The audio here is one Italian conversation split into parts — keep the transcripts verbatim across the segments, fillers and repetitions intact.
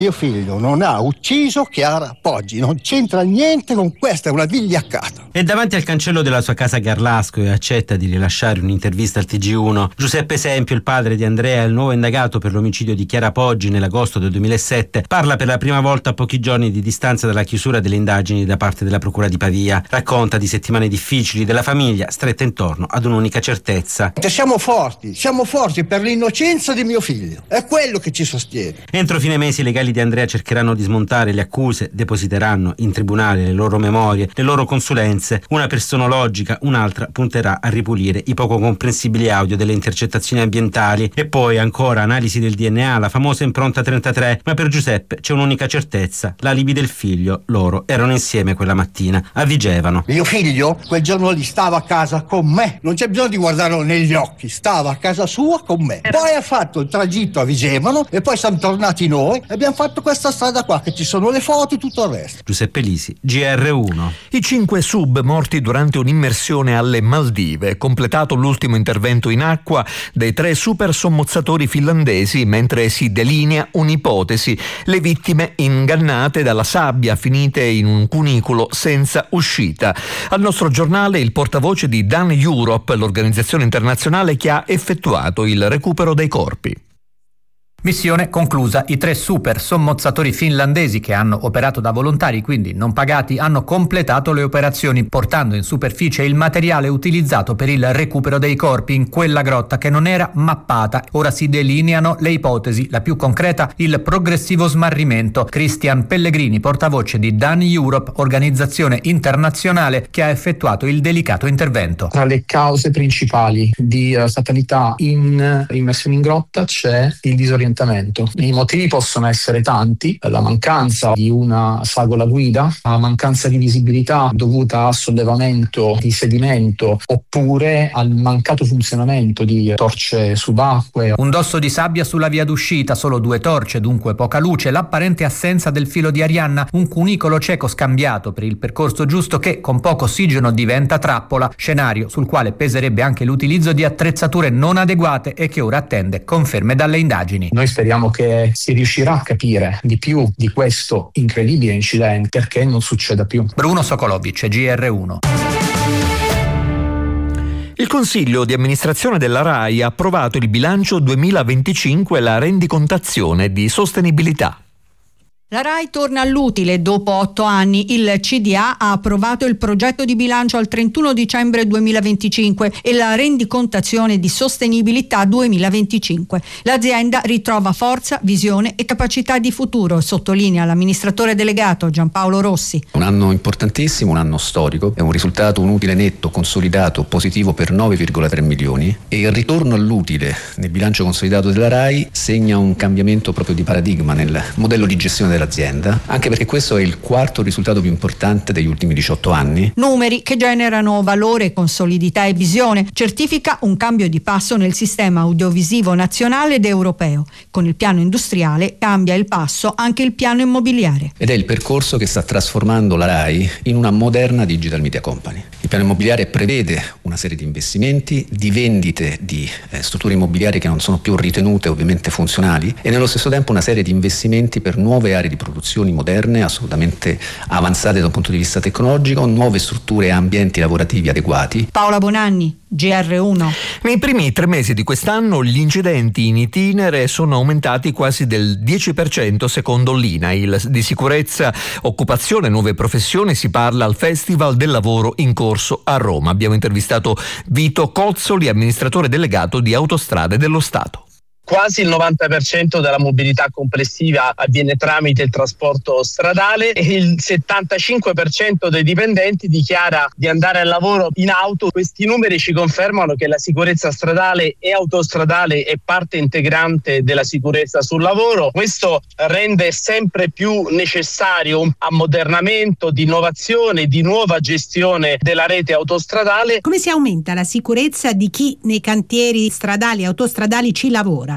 Mio figlio non ha ucciso Chiara Poggi, non c'entra niente con questa, è una vigliaccata. E davanti al cancello della sua casa a Garlasco e accetta di rilasciare un'intervista al T G uno, Giuseppe Sempio, il padre di Andrea, il nuovo indagato per l'omicidio di Chiara Poggi nell'agosto del duemilasette, parla per la prima volta a pochi giorni di distanza dalla chiusura delle indagini da parte della procura di Pavia. Racconta di settimane difficili della famiglia stretta intorno ad un'unica certezza. Siamo forti, siamo forti per l'innocenza di mio figlio, è quello che ci sostiene. Entro fine mese i legali di Andrea cercheranno di smontare le accuse, depositeranno in tribunale le loro memorie, le loro consulenze. Una personologica, un'altra punterà a ripulire i poco comprensibili audio delle intercettazioni ambientali e poi ancora analisi del D N A, la famosa impronta trentatré. Ma per Giuseppe c'è un'unica certezza: l'alibi del figlio. Loro erano insieme quella mattina a Vigevano. Mio figlio quel giorno lì stava a casa con me, non c'è bisogno di guardarlo negli occhi, stava a casa sua con me. Poi ha fatto il tragitto a Vigevano e poi siamo tornati noi e abbiamo fatto questa strada qua, che ci sono le foto e tutto il resto. Giuseppe Lisi, G R uno. I cinque sub morti durante un'immersione alle Maldive, completato l'ultimo intervento in acqua dei tre super sommozzatori finlandesi, mentre si delinea un'ipotesi: le vittime ingannate dalla sabbia finite in un cunicolo senza uscita. Al nostro giornale il portavoce di Dan Europe, l'organizzazione internazionale che ha effettuato il recupero dei corpi. Missione conclusa. I tre super sommozzatori finlandesi che hanno operato da volontari, quindi non pagati, hanno completato le operazioni portando in superficie il materiale utilizzato per il recupero dei corpi in quella grotta che non era mappata. Ora si delineano le ipotesi, la più concreta il progressivo smarrimento. Christian Pellegrini, portavoce di Dan Europe, organizzazione internazionale che ha effettuato il delicato intervento. Tra le cause principali di uh, fatalità in immersione in grotta c'è il disorientamento. I motivi possono essere tanti: la mancanza di una sagola guida, la mancanza di visibilità dovuta a sollevamento di sedimento oppure al mancato funzionamento di torce subacquee. Un dosso di sabbia sulla via d'uscita, solo due torce, dunque poca luce, l'apparente assenza del filo di Arianna, un cunicolo cieco scambiato per il percorso giusto che con poco ossigeno diventa trappola, scenario sul quale peserebbe anche l'utilizzo di attrezzature non adeguate e che ora attende conferme dalle indagini. Noi speriamo che si riuscirà a capire di più di questo incredibile incidente perché non succeda più. Bruno Sokolovic, G R uno. Il Consiglio di amministrazione della RAI ha approvato il bilancio duemilaventicinque e la rendicontazione di sostenibilità. La RAI torna all'utile dopo otto anni. Il C D A ha approvato il progetto di bilancio al trentuno dicembre duemilaventicinque e la rendicontazione di sostenibilità duemilaventicinque. L'azienda ritrova forza, visione e capacità di futuro, sottolinea l'amministratore delegato Giampaolo Rossi. Un anno importantissimo, un anno storico, è un risultato, un utile netto consolidato positivo per nove virgola tre milioni e il ritorno all'utile nel bilancio consolidato della RAI segna un cambiamento proprio di paradigma nel modello di gestione della azienda, anche perché questo è il quarto risultato più importante degli ultimi diciotto anni. Numeri che generano valore, con solidità e visione, certifica un cambio di passo nel sistema audiovisivo nazionale ed europeo. Con il piano industriale cambia il passo anche il piano immobiliare. Ed è il percorso che sta trasformando la RAI in una moderna digital media company. Il piano immobiliare prevede una serie di investimenti, di vendite di eh, strutture immobiliari che non sono più ritenute ovviamente funzionali e nello stesso tempo una serie di investimenti per nuove aree di produzioni moderne, assolutamente avanzate da un punto di vista tecnologico, nuove strutture e ambienti lavorativi adeguati. Paola Bonanni, G R uno. Nei primi tre mesi di quest'anno gli incidenti in itinere sono aumentati quasi del dieci per cento secondo l'I N A I L. Di sicurezza, occupazione e nuove professioni si parla al Festival del Lavoro in corso a Roma. Abbiamo intervistato Vito Cozzoli, amministratore delegato di Autostrade dello Stato. Quasi il novanta per cento della mobilità complessiva avviene tramite il trasporto stradale e il settantacinque per cento dei dipendenti dichiara di andare al lavoro in auto. Questi numeri ci confermano che la sicurezza stradale e autostradale è parte integrante della sicurezza sul lavoro. Questo rende sempre più necessario un ammodernamento, di innovazione, di nuova gestione della rete autostradale. Come si aumenta la sicurezza di chi nei cantieri stradali e autostradali ci lavora?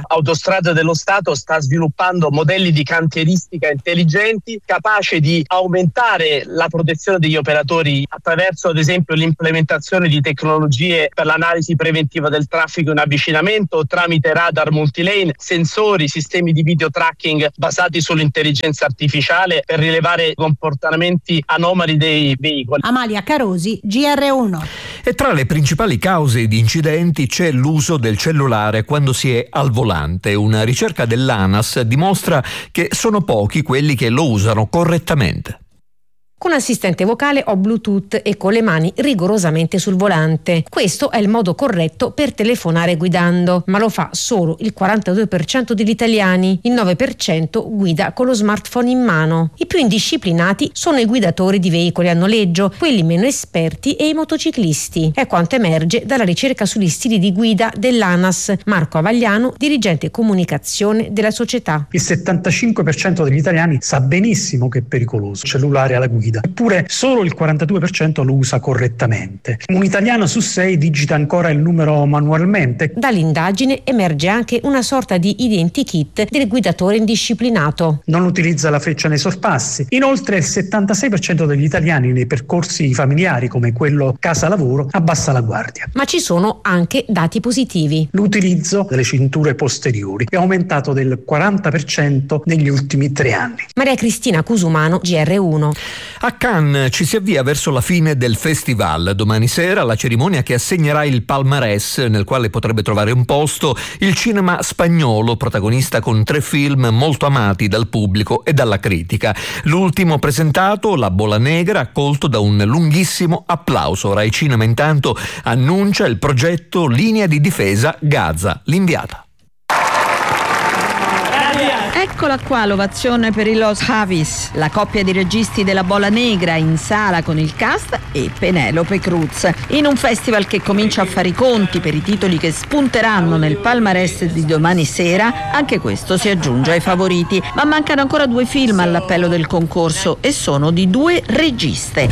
Autostrade dello Stato sta sviluppando modelli di cantieristica intelligenti capaci di aumentare la protezione degli operatori attraverso ad esempio l'implementazione di tecnologie per l'analisi preventiva del traffico in avvicinamento tramite radar multilane, sensori, sistemi di video tracking basati sull'intelligenza artificiale per rilevare comportamenti anomali dei veicoli. Amalia Carosi, G R uno. E tra le principali cause di incidenti c'è l'uso del cellulare quando si è al volante. Una ricerca dell'ANAS dimostra che sono pochi quelli che lo usano correttamente. Con assistente vocale o Bluetooth e con le mani rigorosamente sul volante. Questo è il modo corretto per telefonare guidando, ma lo fa solo il quarantadue per cento degli italiani. Il nove per cento guida con lo smartphone in mano. I più indisciplinati sono i guidatori di veicoli a noleggio, quelli meno esperti e i motociclisti. È quanto emerge dalla ricerca sugli stili di guida dell'ANAS. Marco Avagliano, dirigente comunicazione della società. Il settantacinque per cento degli italiani sa benissimo che è pericoloso il cellulare alla guida. Eppure solo il quarantadue per cento lo usa correttamente. Un italiano su sei digita ancora il numero manualmente. Dall'indagine emerge anche una sorta di identikit del guidatore indisciplinato. Non utilizza la freccia nei sorpassi. Inoltre il settantasei per cento degli italiani nei percorsi familiari come quello casa-lavoro abbassa la guardia. Ma ci sono anche dati positivi. L'utilizzo delle cinture posteriori è aumentato del quaranta per cento negli ultimi tre anni. Maria Cristina Cusumano, G R uno. A Cannes ci si avvia verso la fine del festival. Domani sera la cerimonia che assegnerà il palmarès, nel quale potrebbe trovare un posto il cinema spagnolo, protagonista con tre film molto amati dal pubblico e dalla critica. L'ultimo presentato, La Bola Negra, accolto da un lunghissimo applauso. Rai Cinema intanto annuncia il progetto Linea di difesa Gaza. L'inviata. Eccola qua l'ovazione per i Los Javis, la coppia di registi della Bola Negra in sala con il cast e Penélope Cruz. In un festival che comincia a fare i conti per i titoli che spunteranno nel palmarès di domani sera, anche questo si aggiunge ai favoriti. Ma mancano ancora due film all'appello del concorso e sono di due registe.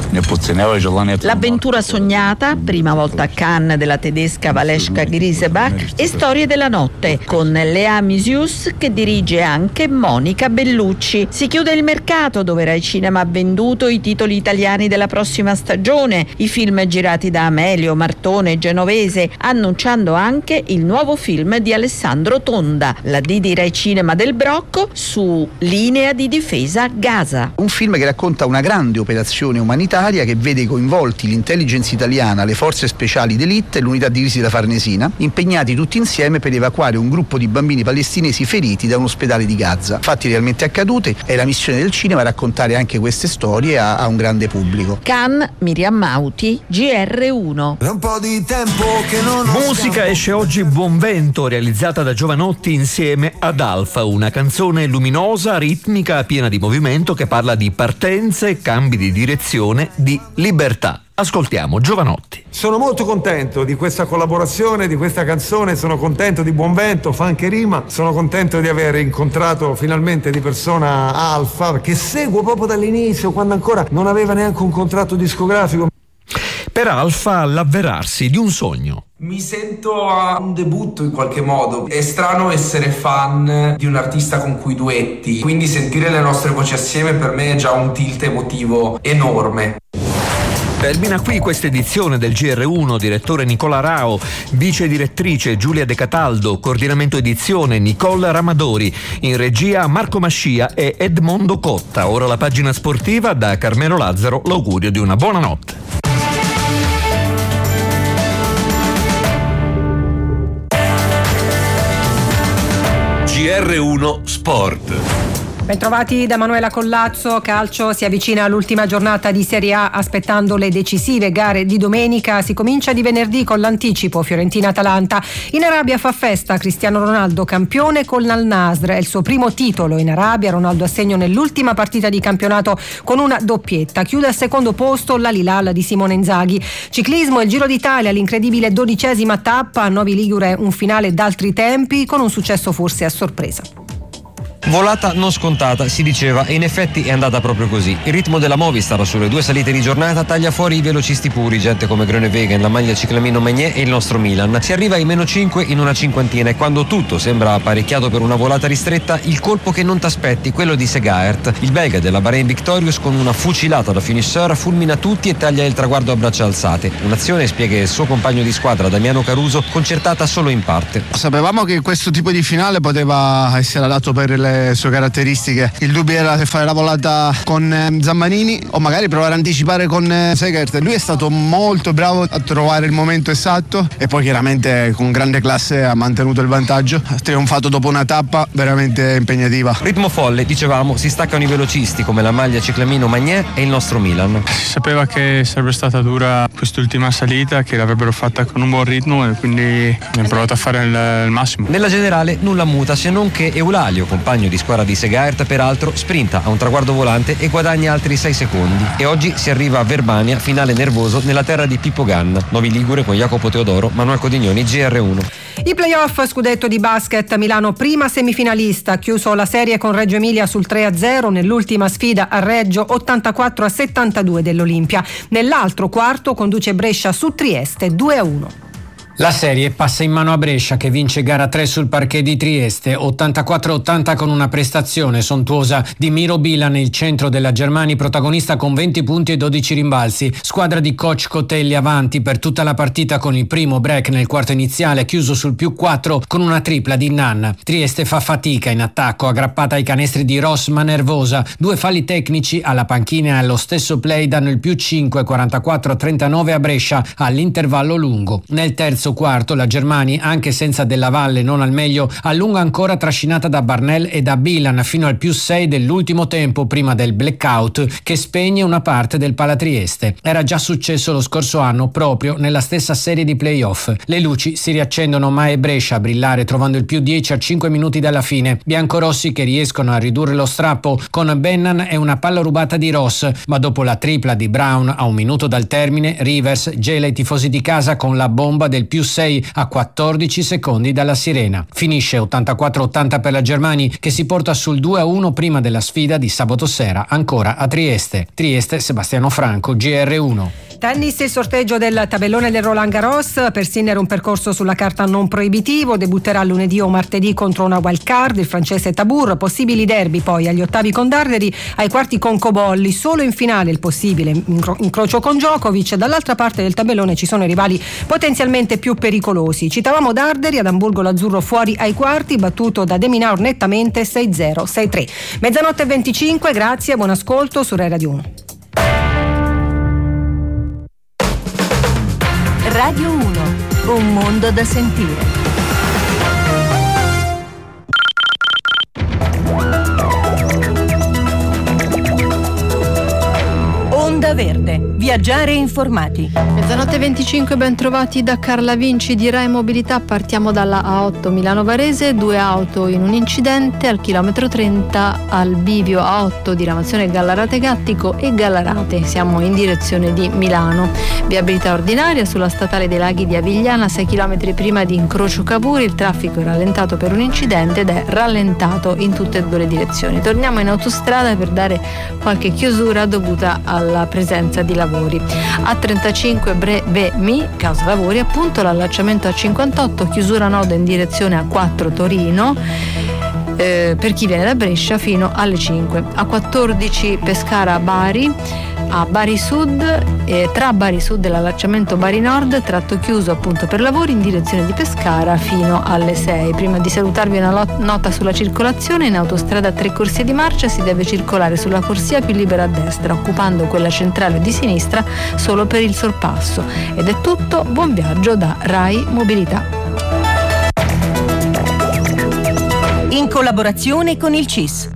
L'avventura sognata, prima volta a Cannes, della tedesca Valeska Grisebach, e Storie della notte, con Lea Misius che dirige anche Monica Bellucci. Si chiude il mercato, dove Rai Cinema ha venduto i titoli italiani della prossima stagione, i film girati da Amelio, Martone e Genovese, annunciando anche il nuovo film di Alessandro Tonda, la D di Rai Cinema del Brocco, su Linea di difesa Gaza. Un film che racconta una grande operazione umanitaria che vede coinvolti l'intelligence italiana, le forze speciali d'élite e l'unità di crisi della Farnesina, impegnati tutti insieme per evacuare un gruppo di bambini palestinesi feriti da un ospedale di Gaza. Fatti realmente accaduti, è la missione del cinema raccontare anche queste storie a, a un grande pubblico. Cannes, Miriam Mauti, G R uno. È un po' di tempo che non ho Musica esce oggi Buon Vento, realizzata da Giovanotti insieme ad Alfa, una canzone luminosa, ritmica, piena di movimento che parla di partenze, cambi di direzione, di libertà. Ascoltiamo Giovanotti. Sono molto contento di questa collaborazione, di questa canzone, sono contento di Buon Vento, fa anche rima, sono contento di aver incontrato finalmente di persona Alfa, che seguo proprio dall'inizio, quando ancora non aveva neanche un contratto discografico. Per Alfa l'avverarsi di un sogno. Mi sento a un debutto in qualche modo. È strano essere fan di un artista con cui duetti, quindi sentire le nostre voci assieme per me è già un tilt emotivo enorme. Termina qui questa edizione del G R uno, direttore Nicola Rao, vice direttrice Giulia De Cataldo, coordinamento edizione Nicole Ramadori, in regia Marco Mascia e Edmondo Cotta. Ora la pagina sportiva, da Carmelo Lazzaro l'augurio di una buona notte. G R uno Sport. Bentrovati da Manuela Collazzo. Calcio, si avvicina all'ultima giornata di Serie A, aspettando le decisive gare di domenica. Si comincia di venerdì con l'anticipo Fiorentina-Atalanta. In Arabia fa festa Cristiano Ronaldo, campione con l'Al Nasr. È il suo primo titolo in Arabia. Ronaldo a segno nell'ultima partita di campionato con una doppietta. Chiude al secondo posto l'Al-Hilal di Simone Inzaghi. Ciclismo, il Giro d'Italia, l'incredibile dodicesima tappa. A Novi Ligure un finale d'altri tempi, con un successo forse a sorpresa. Volata non scontata, si diceva, e in effetti è andata proprio così. Il ritmo della Movistar sulle due salite di giornata taglia fuori i velocisti puri, gente come Groenewegen, la maglia Ciclamino Magné e il nostro Milan. Si arriva ai meno cinque in una cinquantina e quando tutto sembra apparecchiato per una volata ristretta, il colpo che non t'aspetti, quello di Segaert. Il belga della Bahrain Victorious con una fucilata da finisher fulmina tutti e taglia il traguardo a braccia alzate. Un'azione, spiega il suo compagno di squadra Damiano Caruso, concertata solo in parte. Sapevamo che questo tipo di finale poteva essere adatto per le sue caratteristiche. Il dubbio era se fare la volata con Zammanini o magari provare a anticipare con Segaert. Lui è stato molto bravo a trovare il momento esatto e poi chiaramente con grande classe ha mantenuto il vantaggio. Ha trionfato dopo una tappa veramente impegnativa. Ritmo folle, dicevamo, si staccano i velocisti come la maglia Ciclamino Magné e il nostro Milan. Si sapeva che sarebbe stata dura quest'ultima salita, che l'avrebbero fatta con un buon ritmo e quindi abbiamo provato a fare il, il massimo. Nella generale nulla muta se non che Eulalio, compagno di squadra di Segaert, peraltro sprinta a un traguardo volante e guadagna altri sei secondi. E oggi si arriva a Verbania, finale nervoso nella terra di Pippo Ganna. Novi Ligure con Jacopo Teodoro, Manuel Codignoni, G R uno. I playoff scudetto di basket, Milano prima semifinalista, chiuso la serie con Reggio Emilia sul tre a zero nell'ultima sfida a Reggio, ottantaquattro a settantadue dell'Olimpia. Nell'altro quarto conduce Brescia su Trieste due a uno. La serie passa in mano a Brescia che vince gara tre sul parquet di Trieste, ottantaquattro a ottanta con una prestazione sontuosa di Miro Bila nel centro della Germani, protagonista con venti punti e dodici rimbalzi. Squadra di coach Cotelli avanti per tutta la partita con il primo break nel quarto iniziale chiuso sul più quattro con una tripla di Nann. Trieste fa fatica in attacco, aggrappata ai canestri di Ross ma nervosa. Due falli tecnici alla panchina e allo stesso play danno il più cinque, quarantaquattro a trentanove a Brescia all'intervallo lungo. Nel terzo quarto la Germani, anche senza Della Valle non al meglio, allunga ancora trascinata da Barnell e da Bilan fino al più sei dell'ultimo tempo prima del blackout che spegne una parte del Palatrieste. Era già successo lo scorso anno proprio nella stessa serie di playoff. Le luci si riaccendono ma è Brescia a brillare trovando il più dieci a cinque minuti dalla fine. Biancorossi che riescono a ridurre lo strappo con Bennan e una palla rubata di Ross, ma dopo la tripla di Brown a un minuto dal termine Rivers gela i tifosi di casa con la bomba del più sei a quattordici secondi dalla sirena. Finisce ottantaquattro a ottanta per la Germani che si porta sul due a uno prima della sfida di sabato sera ancora a Trieste. Trieste, Sebastiano Franco, G R uno. Tennis, il sorteggio del tabellone del Roland Garros, per Sinner un percorso sulla carta non proibitivo, debutterà lunedì o martedì contro una wild card, il francese Tabur, possibili derby poi agli ottavi con Darderi, ai quarti con Cobolli, solo in finale il possibile incro- incrocio con Djokovic. Dall'altra parte del tabellone ci sono i rivali potenzialmente più pericolosi. Citavamo Darderi, ad Amburgo l'azzurro fuori ai quarti, battuto da De Minaur nettamente sei a zero, sei a tre. Mezzanotte e venticinque, grazie, buon ascolto su Rai Radio uno. Radio uno, un mondo da sentire. Onda Verde, viaggiare informati. Mezzanotte venticinque, ben trovati da Carla Vinci di Rai Mobilità. Partiamo dalla A otto Milano Varese, due auto in un incidente al chilometro trenta al bivio A otto diramazione Gallarate Gattico e Gallarate. Siamo in direzione di Milano. Viabilità ordinaria sulla statale dei Laghi di Avigliana, sei chilometri prima di incrocio Cavour. Il traffico è rallentato per un incidente ed è rallentato in tutte e due le direzioni. Torniamo in autostrada per dare qualche chiusura dovuta alla presenza di lavori. A trentacinque Bre-Be-Mi, causa lavori, appunto l'allacciamento A cinquantotto, chiusura nodo in direzione A quattro Torino, eh, per chi viene da Brescia fino alle cinque. A quattordici Pescara-Bari, a Bari Sud, eh, tra Bari Sud e l'allacciamento Bari Nord, tratto chiuso appunto per lavori in direzione di Pescara fino alle sei. Prima di salutarvi una lot- nota sulla circolazione: in autostrada a tre corsie di marcia si deve circolare sulla corsia più libera a destra, occupando quella centrale di sinistra solo per il sorpasso. Ed è tutto, buon viaggio da Rai Mobilità. In collaborazione con il C I S.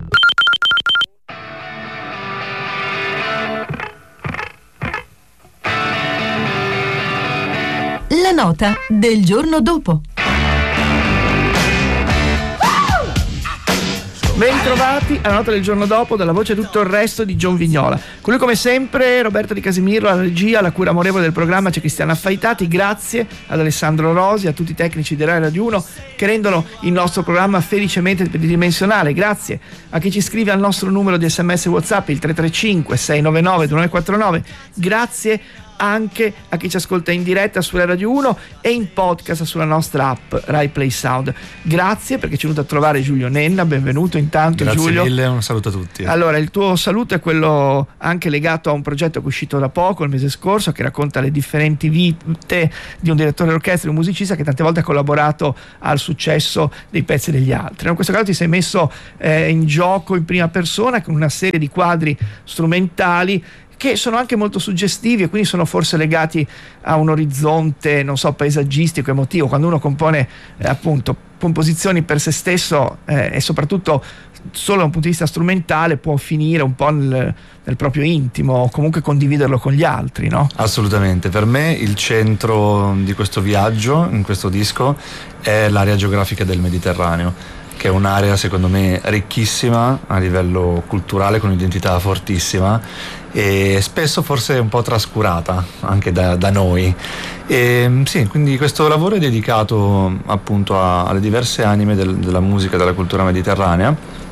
La nota del giorno dopo. Bentrovati alla nota del giorno dopo, dalla voce tutto il resto di John Vignola. Con lui come sempre Roberto Di Casimiro, alla regia, alla cura amorevole del programma c'è Cristiana Affaitati. Grazie ad Alessandro Rosi, a tutti i tecnici di Rai Radio uno che rendono il nostro programma felicemente tridimensionale. Grazie a chi ci scrive al nostro numero di sms WhatsApp, il tre tre cinque sei nove nove due nove quattro nove. Grazie anche a chi ci ascolta in diretta su Rai Radio uno e in podcast sulla nostra app Rai Play Sound. Grazie perché ci è venuto a trovare Giulio Nenna, benvenuto intanto. Grazie Giulio. mille, un saluto a tutti. Allora, il tuo saluto è quello anche legato a un progetto che è uscito da poco, il mese scorso, che racconta le differenti vite di un direttore d'orchestra e un musicista che tante volte ha collaborato al successo dei pezzi degli altri. In questo caso ti sei messo eh, in gioco in prima persona con una serie di quadri strumentali che sono anche molto suggestivi e quindi sono forse legati a un orizzonte, non so, paesaggistico, emotivo. Quando uno compone eh, appunto composizioni per se stesso eh, e soprattutto solo da un punto di vista strumentale, può finire un po' nel, nel proprio intimo o comunque condividerlo con gli altri, no? Assolutamente. Per me il centro di questo viaggio, in questo disco, è l'area geografica del Mediterraneo, che è un'area secondo me ricchissima a livello culturale, con un'identità fortissima e spesso forse un po' trascurata anche da, da noi. E, sì, quindi questo lavoro è dedicato appunto a, alle diverse anime del, della musica e della cultura mediterranea,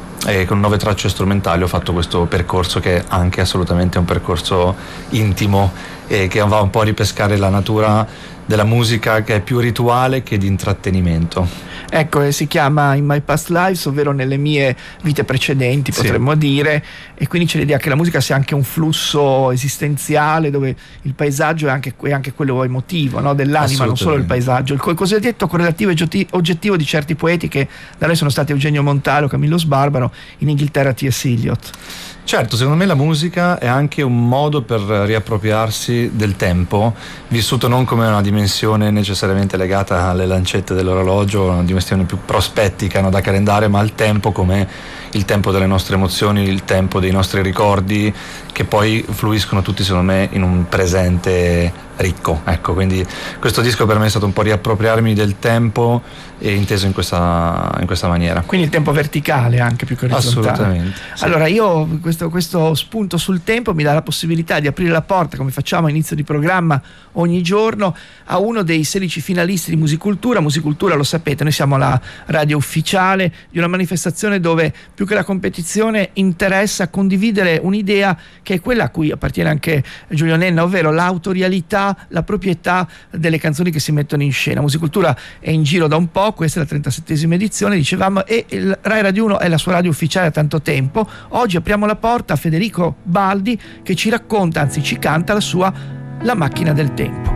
e con nove tracce strumentali ho fatto questo percorso che è anche assolutamente un percorso intimo e che va un po' a ripescare la natura della musica, che è più rituale che di intrattenimento. Ecco, eh, si chiama In My Past Lives, ovvero nelle mie vite precedenti, Sì. potremmo dire, e quindi c'è l'idea che la musica sia anche un flusso esistenziale dove il paesaggio è anche, è anche quello emotivo, no? Dell'anima, non solo il paesaggio. Il co- cosiddetto correlativo oggetti- oggettivo di certi poeti che da noi sono stati Eugenio Montale, Camillo Sbarbaro, in Inghilterra T S. Eliot. Certo, secondo me la musica è anche un modo per riappropriarsi del tempo, vissuto non come una dimensione necessariamente legata alle lancette dell'orologio, una dimensione più prospettica, no, da calendario, ma il tempo come il tempo delle nostre emozioni, il tempo dei nostri ricordi, che poi fluiscono tutti secondo me in un presente ricco. Ecco, quindi questo disco per me è stato un po' riappropriarmi del tempo, e inteso in questa, in questa maniera. Quindi il tempo verticale anche più che orizzontale. Assolutamente. Sì. Allora io questo, questo spunto sul tempo mi dà la possibilità di aprire la porta, come facciamo a inizio di programma ogni giorno, a uno dei sedici finalisti di Musicultura. Musicultura, lo sapete, noi siamo la radio ufficiale di una manifestazione dove più che la competizione interessa condividere un'idea che è quella a cui appartiene anche Giulio Nenna, ovvero l'autorialità, la proprietà delle canzoni che si mettono in scena. Musicultura è in giro da un po', questa è la trentasettesima edizione, dicevamo, e il Rai Radio uno è la sua radio ufficiale da tanto tempo. Oggi apriamo la porta a Federico Baldi che ci racconta, anzi ci canta la sua La macchina del tempo.